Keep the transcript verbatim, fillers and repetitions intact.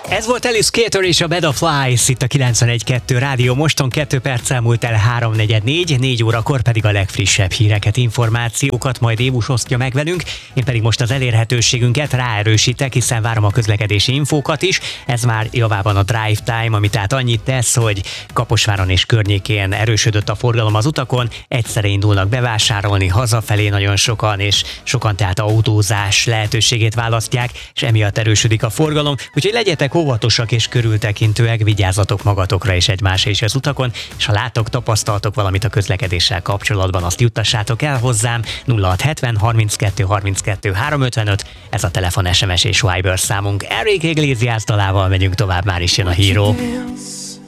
Ez volt Alice Skater és a Bed of Lies itt a kilencvenegy kettő Rádió. Moston kettő perccel múlt el három negyvennégy, négy órakor pedig a legfrissebb híreket, információkat majd Évus osztja meg velünk. Én pedig most az elérhetőségünket ráerősítek, hiszen várom a közlekedési infókat is. Ez már javában a Drive Time, ami tehát annyit tesz, hogy Kaposváron és környékén erősödött a forgalom az utakon, egyszerre indulnak bevásárolni, hazafelé nagyon sokan, és sokan tehát autózás lehetőségét választják, és emiatt erősödik a forgalom, úgyhogy legyetek óvatosak és körültekintőek, vigyázzatok magatokra és egymásra is az utakon, és ha látok, tapasztaltok valamit a közlekedéssel kapcsolatban, azt juttassátok el hozzám. Nulla hat hetven harminckettő harminckettő háromszázötvenöt, ez a telefon, es em es és Viber számunk. Enrique Iglesias dalával megyünk tovább, már is jön a híró.